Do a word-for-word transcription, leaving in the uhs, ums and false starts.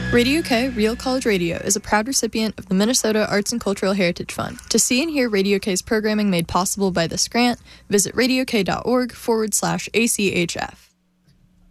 Radio K, Real College Radio, is a proud recipient of the Minnesota Arts and Cultural Heritage Fund. To see and hear Radio K's programming made possible by this grant, visit radiok.org forward slash ACHF.